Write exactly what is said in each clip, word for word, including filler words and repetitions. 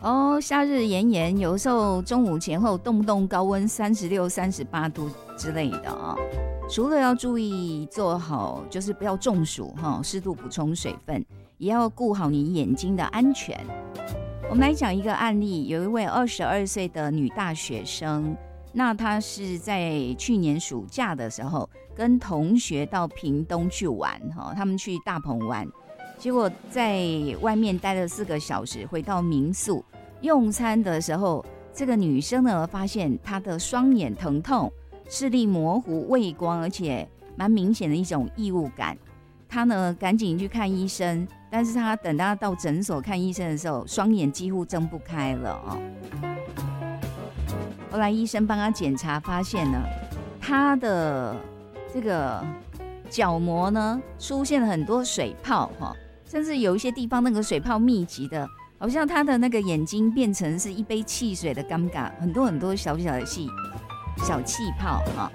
哦，夏日炎炎，有时候中午前后动不动高温三十六、三十八度之类的啊、哦。除了要注意做好，就是不要中暑哈，适度补充水分，也要顾好你眼睛的安全。我们来讲一个案例，有一位二十二岁的女大学生，那她是在去年暑假的时候跟同学到屏东去玩哈，他们去大鹏湾。结果在外面待了四个小时，回到民宿用餐的时候，这个女生呢发现她的双眼疼痛、视力模糊、畏光，而且蛮明显的一种异物感。她呢赶紧去看医生，但是她等她到诊所看医生的时候，双眼几乎睁不开了哦。后来医生帮她检查，发现呢，她的这个角膜呢出现了很多水泡哈。甚至有一些地方那个水泡密集的，好像他的那个眼睛变成是一杯汽水的尴尬，很多很多小小的气小气泡啊。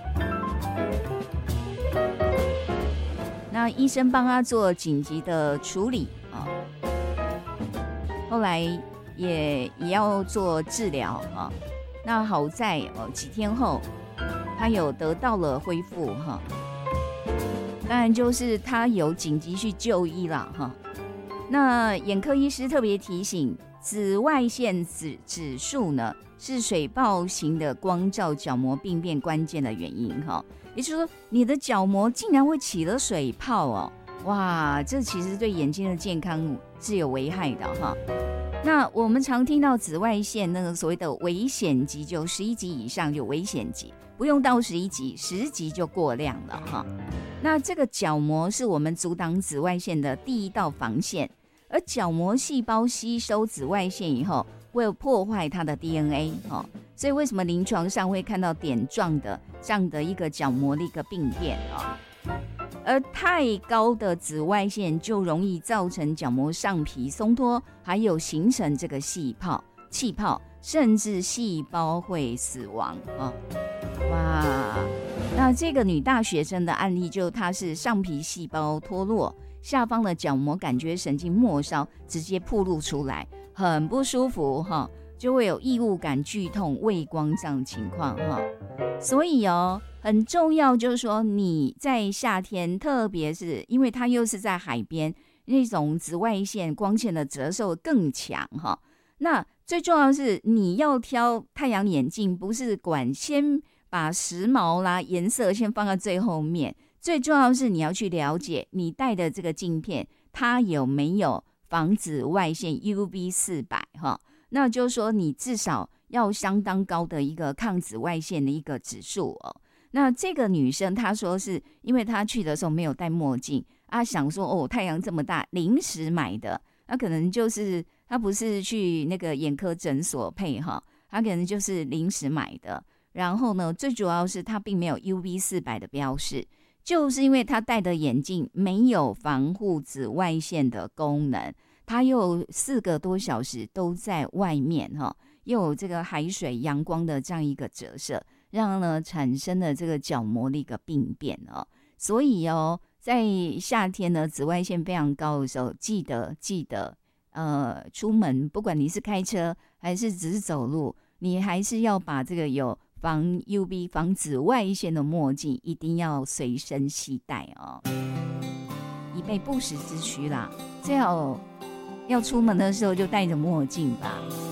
那医生帮他做紧急的处理啊，后来也也要做治疗啊。那好在哦几天后，他有得到了恢复哈。当然就是他有紧急去就医了哈。那眼科医师特别提醒，紫外线指指数呢是水泡型的光照角膜病变关键的原因哈。也就是说，你的角膜竟然会起了水泡哦，哇，这其实对眼睛的健康是有危害的哈。那我们常听到紫外线那个所谓的危险级，就十一级以上就危险级，不用到十一级，十级就过量了哈。那这个角膜是我们阻挡紫外线的第一道防线，而角膜细胞吸收紫外线以后，会破坏它的 D N A 哦，所以为什么临床上会看到点状的这样的一个角膜的一个病变啊？而太高的紫外线就容易造成角膜上皮松脱，还有形成这个细泡、气泡，甚至细胞会死亡啊！哇，那这个女大学生的案例就她是上皮细胞脱落，下方的角膜感觉神经末梢直接暴露出来，很不舒服哈，就会有异物感、剧痛、畏光这样的情况哈。所以哦，很重要就是说你在夏天，特别是因为它又是在海边，那种紫外线光线的折射更强哈。那最重要的是你要挑太阳眼镜，不是管先把时髦啦、颜色先放在最后面，最重要的是你要去了解你戴的这个镜片它有没有防紫外线 U V 四百哈。那就是说你至少要相当高的一个抗紫外线的一个指数哦。那这个女生她说是因为她去的时候没有戴墨镜啊，想说哦太阳这么大，临时买的，那可能就是她不是去那个眼科诊所配哈，她可能就是临时买的。然后呢，最主要是她并没有 U V 四百的标示，就是因为她戴的眼镜没有防护紫外线的功能。他又四个多小时都在外面哈，又有这个海水、阳光的这样一个折射，让呢产生了这个角膜的一个病变哦。所以哦，在夏天呢，紫外线非常高的时候，记得记得呃，出门不管你是开车还是只是走路，你还是要把这个有防 U V 防紫外线的墨镜一定要随身携带哦，以备不时之需啦。最好要出门的时候就戴着墨镜吧。